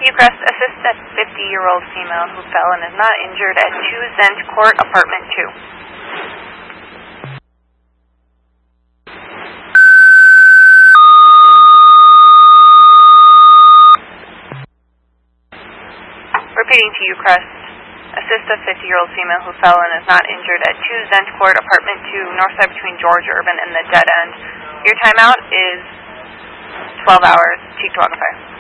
Ucrest, assist a 50-year-old female who fell and is not injured at 2 Zent Court, Apartment 2. Repeating to Ucrest, assist a 50-year-old female who fell and is not injured at 2 Zent Court, Apartment 2, north side between George Urban and the Dead End. Your timeout is 12 hours. Chief Tawagafire.